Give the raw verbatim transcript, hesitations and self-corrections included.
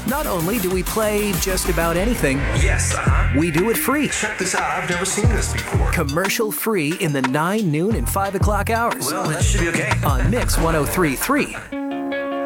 Not only do we play just about anything, Yes, uh-huh. we do it free. Check this out. I've never seen this before. Commercial free in the nine, noon, and five o'clock hours Well, that should be okay. on Mix one oh three point three.